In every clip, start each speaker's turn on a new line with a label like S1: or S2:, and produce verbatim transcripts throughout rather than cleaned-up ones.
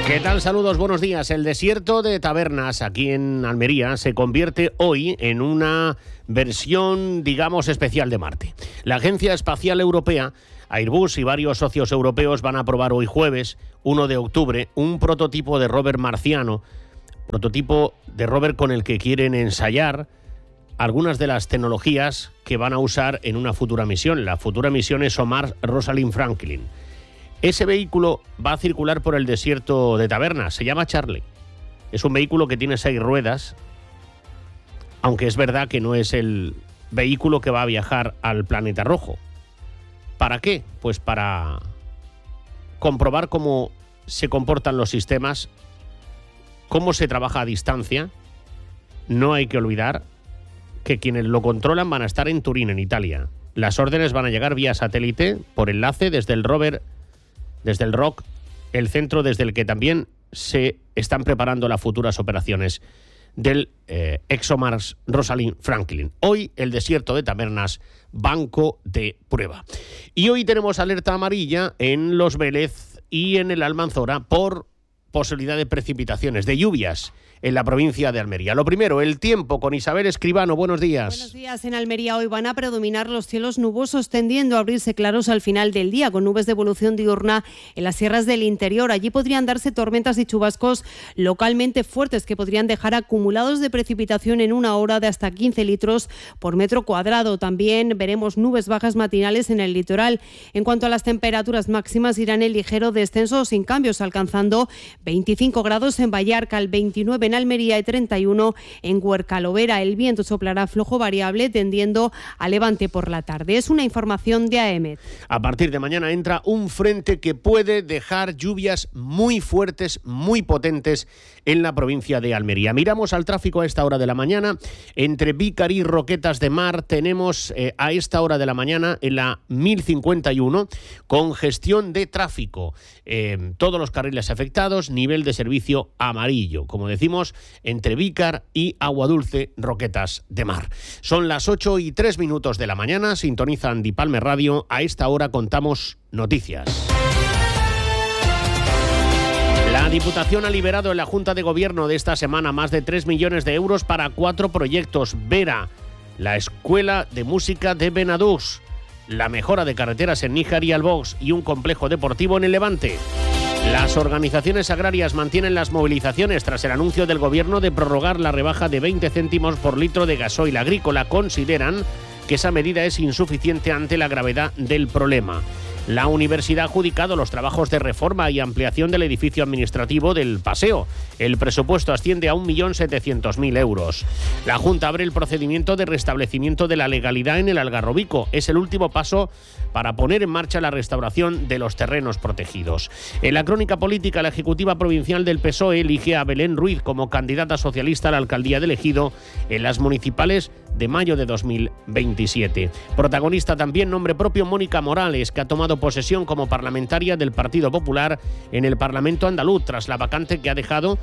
S1: ¿Qué tal? Saludos, buenos días. El desierto de Tabernas, aquí en Almería, se convierte hoy en una versión, digamos, especial de Marte. La Agencia Espacial Europea, Airbus y varios socios europeos van a probar hoy jueves, uno de octubre, un prototipo de rover marciano, prototipo de rover con el que quieren ensayar algunas de las tecnologías que van a usar en una futura misión. La futura misión es ExoMars Rosalind Franklin. Ese vehículo va a circular por el desierto de Tabernas, se llama Charlie. Es un vehículo que tiene seis ruedas, aunque es verdad que no es el vehículo que va a viajar al planeta rojo. ¿Para qué? Pues para comprobar cómo se comportan los sistemas, cómo se trabaja a distancia. No hay que olvidar que quienes lo controlan van a estar en Turín, en Italia. Las órdenes van a llegar vía satélite por enlace desde el rover, desde el R O C, el centro desde el que también se están preparando las futuras operaciones del eh, ExoMars Rosalind Franklin. Hoy el desierto de Tabernas, banco de prueba. Y hoy tenemos alerta amarilla en Los Vélez y en el Almanzora por posibilidad de precipitaciones, de lluvias en la provincia de Almería. Lo primero, el tiempo con Isabel Escribano. Buenos días.
S2: Buenos días. En Almería hoy van a predominar los cielos nubosos, tendiendo a abrirse claros al final del día, con nubes de evolución diurna en las sierras del interior. Allí podrían darse tormentas y chubascos localmente fuertes que podrían dejar acumulados de precipitación en una hora de hasta quince litros por metro cuadrado. También veremos nubes bajas matinales en el litoral. En cuanto a las temperaturas máximas, irán en ligero descenso sin cambios, alcanzando veinticinco grados en Vallarca, el veintinueve en Almería y treinta y uno en Huercalovera. El viento soplará flojo variable, tendiendo a levante por la tarde. Es una información de AEMET.
S1: A partir de mañana entra un frente que puede dejar lluvias muy fuertes, muy potentes en la provincia de Almería. Miramos al tráfico a esta hora de la mañana. Entre Vícar y Roquetas de Mar tenemos eh, a esta hora de la mañana en la mil cincuenta y uno congestión de tráfico. Eh, todos los carriles afectados, nivel de servicio amarillo. Como decimos, entre Vícar y Aguadulce, Roquetas de Mar. Son las ocho y tres minutos de la mañana, sintonizan Dipalme Radio. A esta hora contamos noticias. La Diputación ha liberado en la Junta de Gobierno de esta semana más de tres millones de euros para cuatro proyectos. Vera, la Escuela de Música de Benadús, la mejora de carreteras en Níjar y Albox y un complejo deportivo en el Levante. Las organizaciones agrarias mantienen las movilizaciones tras el anuncio del Gobierno de prorrogar la rebaja de veinte céntimos por litro de gasoil agrícola. Consideran que esa medida es insuficiente ante la gravedad del problema. La universidad ha adjudicado los trabajos de reforma y ampliación del edificio administrativo del Paseo. El presupuesto asciende a un millón setecientos mil euros. La Junta abre el procedimiento de restablecimiento de la legalidad en el Algarrobico. Es el último paso para poner en marcha la restauración de los terrenos protegidos. En la crónica política, la Ejecutiva Provincial del P S O E elige a Belén Ruiz como candidata socialista a la alcaldía de Ejido en las municipales de mayo de dos mil veintisiete. Protagonista también nombre propio Mónica Morales, que ha tomado posesión como parlamentaria del Partido Popular en el Parlamento andaluz tras la vacante que ha dejado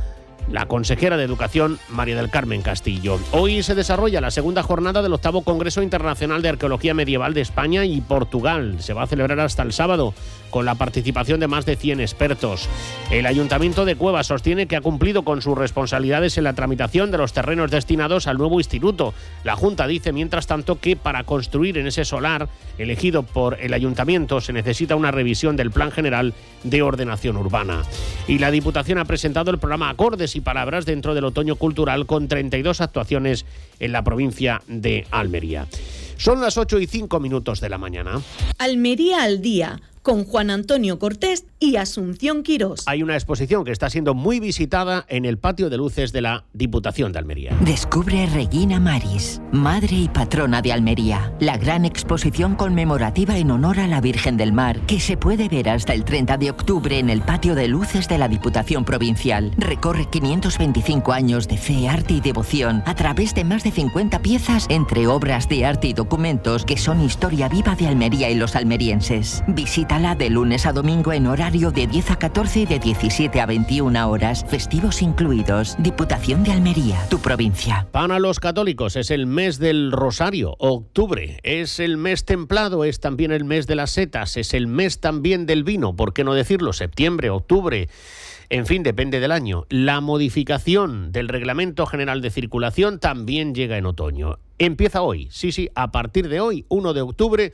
S1: la consejera de Educación, María del Carmen Castillo. Hoy se desarrolla la segunda jornada del octavo Congreso Internacional de Arqueología Medieval de España y Portugal. Se va a celebrar hasta el sábado, con la participación de más de cien expertos. El Ayuntamiento de Cuevas sostiene que ha cumplido con sus responsabilidades en la tramitación de los terrenos destinados al nuevo instituto. La Junta dice, mientras tanto, que para construir en ese solar elegido por el Ayuntamiento se necesita una revisión del Plan General de Ordenación Urbana. Y la Diputación ha presentado el programa Acordes y Palabras dentro del Otoño Cultural, con treinta y dos actuaciones en la provincia de Almería. Son las ocho y cinco minutos de la mañana.
S3: Almería al día, con Juan Antonio Cortés y Asunción Quirós.
S1: Hay una exposición que está siendo muy visitada en el patio de luces de la Diputación de Almería.
S4: Descubre Regina Maris, madre y patrona de Almería. La gran exposición conmemorativa en honor a la Virgen del Mar, que se puede ver hasta el treinta de octubre en el patio de luces de la Diputación Provincial. Recorre quinientos veinticinco años de fe, arte y devoción a través de más de cincuenta piezas entre obras de arte y documentos que son historia viva de Almería y los almerienses. Visítala de lunes a domingo en horario de diez a catorce y de diecisiete a veintiuna horas, festivos incluidos. Diputación de Almería, tu provincia.
S1: Para los católicos es el mes del Rosario. Octubre es el mes templado, es también el mes de las setas, es el mes también del vino, ¿por qué no decirlo? Septiembre, octubre. En fin, depende del año. La modificación del Reglamento General de Circulación también llega en otoño. Empieza hoy, sí, sí, a partir de hoy, primero de octubre,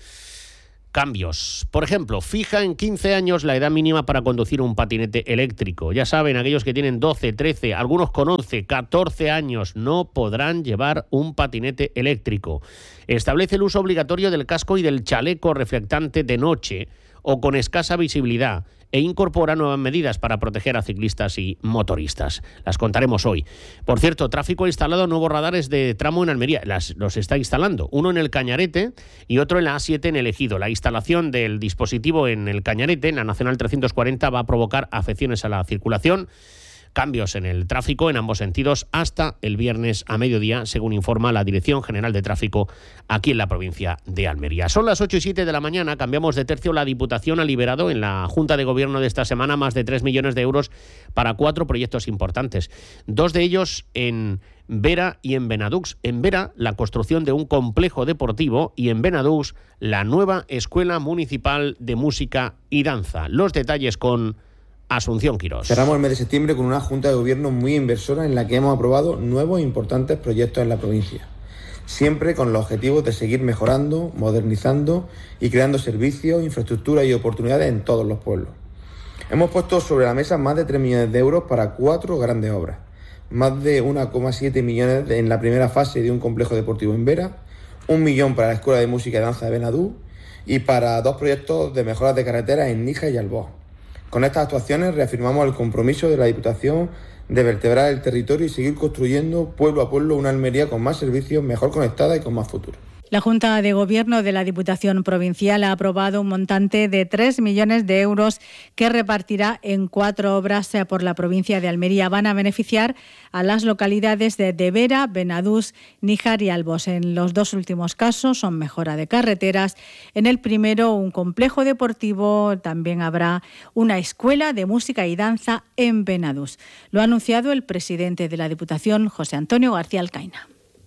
S1: cambios. Por ejemplo, fija en quince años la edad mínima para conducir un patinete eléctrico. Ya saben, aquellos que tienen doce, trece, algunos con once, catorce años no podrán llevar un patinete eléctrico. Establece el uso obligatorio del casco y del chaleco reflectante de noche o con escasa visibilidad e incorpora nuevas medidas para proteger a ciclistas y motoristas. Las contaremos hoy. Por cierto, Tráfico ha instalado nuevos radares de tramo en Almería. Las, los está instalando. Uno en el Cañarete y otro en la A siete en el Ejido. La instalación del dispositivo en el Cañarete, en la Nacional trescientos cuarenta, va a provocar afecciones a la circulación. Cambios en el tráfico en ambos sentidos hasta el viernes a mediodía, según informa la Dirección General de Tráfico aquí en la provincia de Almería. Son las ocho y siete de la mañana, cambiamos de tercio. La Diputación ha liberado en la Junta de Gobierno de esta semana más de tres millones de euros para cuatro proyectos importantes. Dos de ellos en Vera y en Benadux. En Vera, la construcción de un complejo deportivo, y en Benadux, la nueva Escuela Municipal de Música y Danza. Los detalles con Asunción Quirós.
S5: Cerramos el mes de septiembre con una Junta de Gobierno muy inversora en la que hemos aprobado nuevos e importantes proyectos en la provincia, siempre con los objetivos de seguir mejorando, modernizando y creando servicios, infraestructuras y oportunidades en todos los pueblos. Hemos puesto sobre la mesa más de tres millones de euros para cuatro grandes obras, más de uno coma siete millones en la primera fase de un complejo deportivo en Vera, un millón para la Escuela de Música y Danza de Benadú y para dos proyectos de mejoras de carreteras en Níjar y Albós. Con estas actuaciones reafirmamos el compromiso de la Diputación de vertebrar el territorio y seguir construyendo pueblo a pueblo una Almería con más servicios, mejor conectada y con más futuro.
S6: La Junta de Gobierno de la Diputación Provincial ha aprobado un montante de tres millones de euros que repartirá en cuatro obras por la provincia de Almería. Van a beneficiar a las localidades de De Vera, Benadús, Níjar y Albós. En los dos últimos casos son mejora de carreteras. En el primero, un complejo deportivo. También habrá una escuela de música y danza en Benadús. Lo ha anunciado el presidente de la Diputación, José Antonio García Alcaina.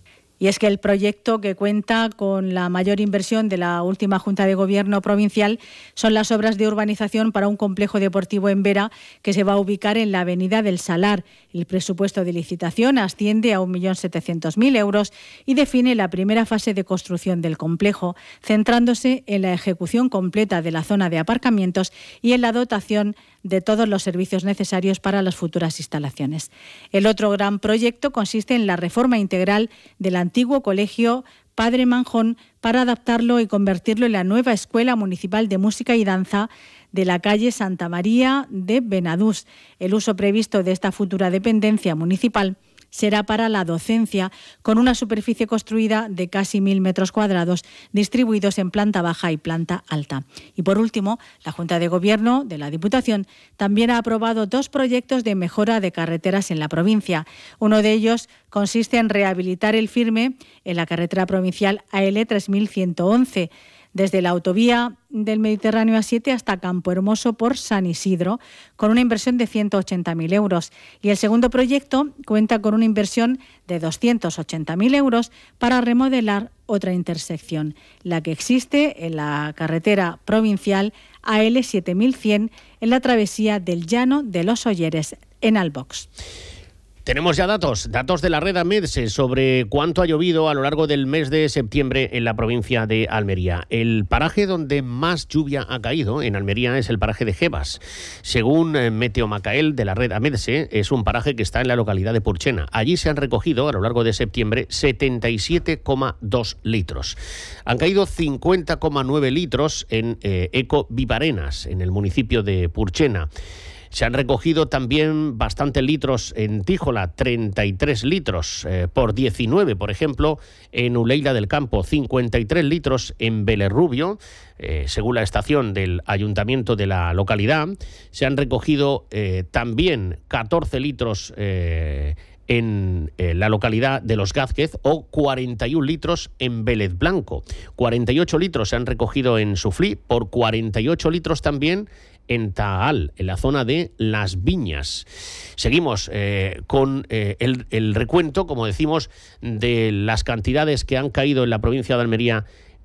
S6: Y es que el proyecto, que cuenta con la mayor inversión de la última Junta de Gobierno provincial, son las obras de urbanización para un complejo deportivo en Vera que se va a ubicar en la Avenida del Salar. El presupuesto de licitación asciende a un millón setecientos mil euros y define la primera fase de construcción del complejo, centrándose en la ejecución completa de la zona de aparcamientos y en la dotación de todos los servicios necesarios para las futuras instalaciones. El otro gran proyecto consiste en la reforma integral del antiguo colegio Padre Manjón para adaptarlo y convertirlo en la nueva Escuela Municipal de Música y Danza de la calle Santa María de Benadús. El uso previsto de esta futura dependencia municipal será para la docencia, con una superficie construida de casi mil metros cuadrados, distribuidos en planta baja y planta alta. Y por último, la Junta de Gobierno de la Diputación también ha aprobado dos proyectos de mejora de carreteras en la provincia. Uno de ellos consiste en rehabilitar el firme en la carretera provincial A L tres mil ciento once, desde la autovía del Mediterráneo A siete hasta Campo Hermoso por San Isidro, con una inversión de ciento ochenta mil euros. Y el segundo proyecto cuenta con una inversión de doscientos ochenta mil euros para remodelar otra intersección, la que existe en la carretera provincial A L siete mil cien en la travesía del Llano de los Olleres, en Albox.
S1: Tenemos ya datos, datos de la red AMEDSE sobre cuánto ha llovido a lo largo del mes de septiembre en la provincia de Almería. El paraje donde más lluvia ha caído en Almería es el paraje de Jebas. Según Meteo Macael de la red AMEDSE, es un paraje que está en la localidad de Purchena. Allí se han recogido a lo largo de septiembre setenta y siete coma dos litros. Han caído cincuenta coma nueve litros en eh, Eco Vivarenas, en el municipio de Purchena. Se han recogido también bastantes litros en Tíjola, treinta y tres litros eh, por diecinueve, por ejemplo, en Uleila del Campo, cincuenta y tres litros en Belerrubio, eh, según la estación del ayuntamiento de la localidad. Se han recogido eh, también catorce litros eh, en eh, la localidad de Los Gázquez, o cuarenta y un litros en Vélez Blanco. cuarenta y ocho litros se han recogido en Suflí, por cuarenta y ocho litros también en Taal, en la zona de Las Viñas. Seguimos eh, con eh, el, el recuento, como decimos, de las cantidades que han caído en la provincia de Almería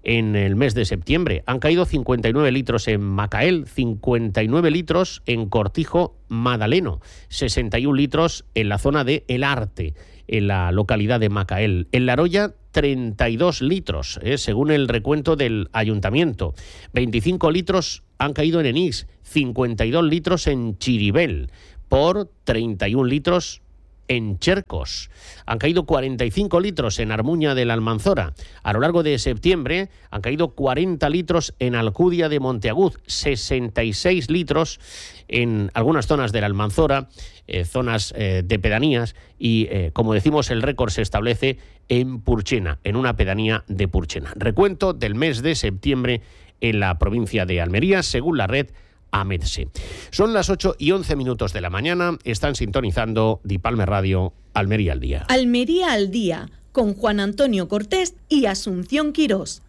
S1: en el mes de septiembre. Han caído cincuenta y nueve litros en Macael, cincuenta y nueve litros en Cortijo Madaleno, sesenta y un litros en la zona de El Arte, en la localidad de Macael. En La Roya, treinta y dos litros, eh, según el recuento del ayuntamiento. veinticinco litros han caído en Enix, cincuenta y dos litros en Chiribel, por treinta y un litros en Chercos. Han caído cuarenta y cinco litros en Armuña de la Almanzora. A lo largo de septiembre han caído cuarenta litros en Alcudia de Monteaguz, sesenta y seis litros en algunas zonas de la Almanzora, eh, zonas eh, de pedanías y, eh, como decimos, el récord se establece en Purchena, en una pedanía de Purchena. Recuento del mes de septiembre en la provincia de Almería, según la red AMEDSE. Son las ocho y once minutos de la mañana. Están sintonizando Dipalme Radio, Almería al Día.
S3: Almería al Día, con Juan Antonio Cortés y Asunción Quirós.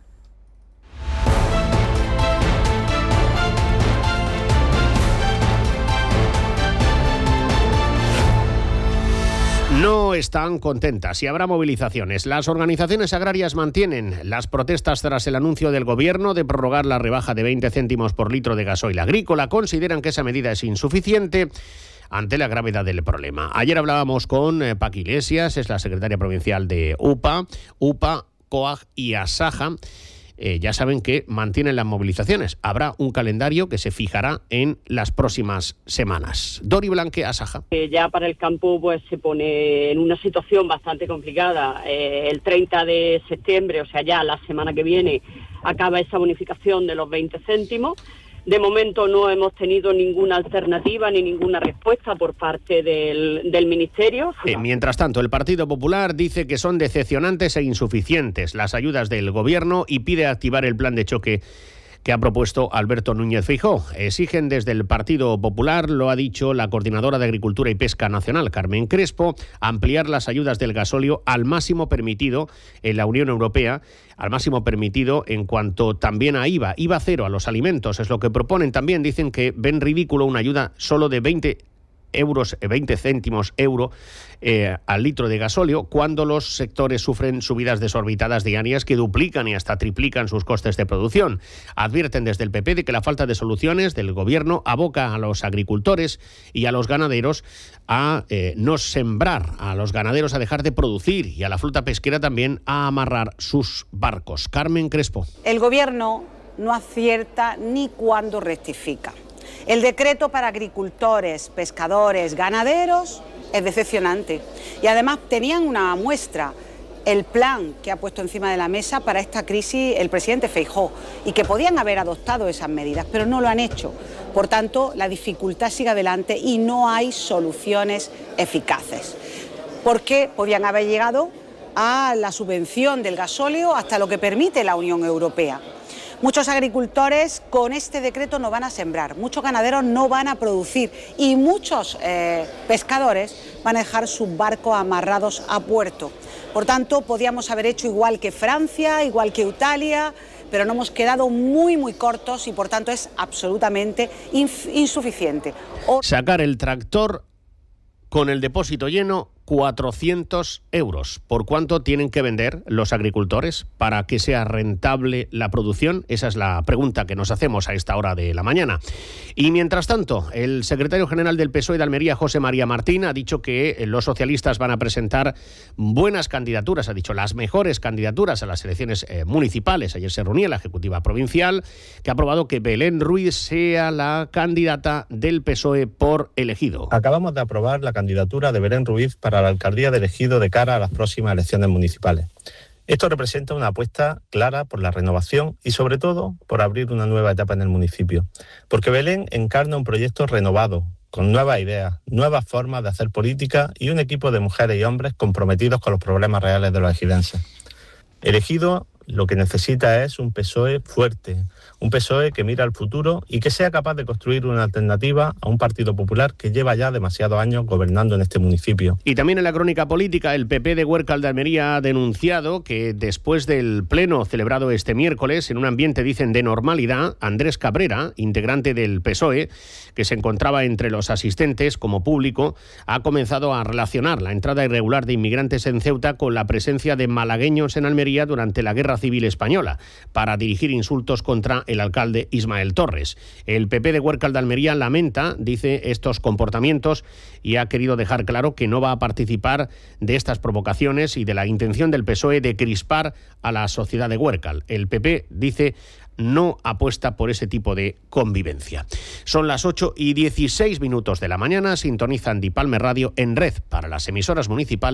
S1: No están contentas y habrá movilizaciones. Las organizaciones agrarias mantienen las protestas tras el anuncio del Gobierno de prorrogar la rebaja de veinte céntimos por litro de gasoil agrícola. Consideran que esa medida es insuficiente ante la gravedad del problema. Ayer hablábamos con eh, Paqui Iglesias, es la secretaria provincial de UPA, UPA, COAG y ASAJA. Eh, ya saben que mantienen las movilizaciones. Habrá un calendario que se fijará en las próximas semanas. Dori Blanque, Asaja.
S7: Eh, ya para el campo pues se pone en una situación bastante complicada. Eh, el treinta de septiembre, o sea ya la semana que viene, acaba esa bonificación de los veinte céntimos. De momento no hemos tenido ninguna alternativa ni ninguna respuesta por parte del, del Ministerio.
S1: Eh, mientras tanto, el Partido Popular dice que son decepcionantes e insuficientes las ayudas del Gobierno y pide activar el plan de choque que ha propuesto Alberto Núñez Feijóo. Exigen desde el Partido Popular, lo ha dicho la coordinadora de Agricultura y Pesca Nacional, Carmen Crespo, ampliar las ayudas del gasóleo al máximo permitido en la Unión Europea, al máximo permitido en cuanto también a I V A. I V A cero a los alimentos es lo que proponen también. Dicen que ven ridículo una ayuda solo de veinte euros, veinte céntimos euro eh, al litro de gasóleo, cuando los sectores sufren subidas desorbitadas diarias que duplican y hasta triplican sus costes de producción. Advierten desde el P P de que la falta de soluciones del Gobierno aboca a los agricultores y a los ganaderos a eh, no sembrar, a los ganaderos a dejar de producir y a la flota pesquera también a amarrar sus barcos. Carmen Crespo.
S8: El Gobierno no acierta ni cuando rectifica. El decreto para agricultores, pescadores, ganaderos es decepcionante. Y además tenían una muestra, el plan que ha puesto encima de la mesa para esta crisis el presidente Feijóo, y que podían haber adoptado esas medidas, pero no lo han hecho. Por tanto, la dificultad sigue adelante y no hay soluciones eficaces. Porque podían haber llegado a la subvención del gasóleo hasta lo que permite la Unión Europea. Muchos agricultores con este decreto no van a sembrar, muchos ganaderos no van a producir y muchos eh, pescadores van a dejar sus barcos amarrados a puerto. Por tanto, podíamos haber hecho igual que Francia, igual que Italia, pero nos hemos quedado muy, muy cortos y por tanto es absolutamente insuficiente. O...
S1: Sacar el tractor con el depósito lleno, cuatrocientos euros. ¿Por cuánto tienen que vender los agricultores para que sea rentable la producción? Esa es la pregunta que nos hacemos a esta hora de la mañana. Y mientras tanto, el secretario general del P S O E de Almería, José María Martín, ha dicho que los socialistas van a presentar buenas candidaturas, ha dicho las mejores candidaturas a las elecciones eh, municipales. Ayer se reunía la Ejecutiva Provincial, que ha aprobado que Belén Ruiz sea la candidata del P S O E por elegido.
S9: Acabamos de aprobar la candidatura de Belén Ruiz para la alcaldía de Elegido de cara a las próximas elecciones municipales. Esto representa una apuesta clara por la renovación y sobre todo por abrir una nueva etapa en el municipio, porque Belén encarna un proyecto renovado, con nuevas ideas, nuevas formas de hacer política y un equipo de mujeres y hombres comprometidos con los problemas reales de los ejidenses. Elegido lo que necesita es un P S O E fuerte, Un P S O E que mira al futuro y que sea capaz de construir una alternativa a un Partido Popular que lleva ya demasiados años gobernando en este municipio.
S1: Y también en la crónica política, el P P de Huércal de Almería ha denunciado que después del pleno celebrado este miércoles, en un ambiente, dicen, de normalidad, Andrés Cabrera, integrante del P S O E, que se encontraba entre los asistentes como público, ha comenzado a relacionar la entrada irregular de inmigrantes en Ceuta con la presencia de malagueños en Almería durante la Guerra Civil Española, para dirigir insultos contra el alcalde Ismael Torres. El P P de Huércal de Almería lamenta, dice, estos comportamientos y ha querido dejar claro que no va a participar de estas provocaciones y de la intención del P S O E de crispar a la sociedad de Huércal. El P P, dice, no apuesta por ese tipo de convivencia. Son las ocho y dieciséis minutos de la mañana, sintonizan Dipalme Radio en red para las emisoras municipales.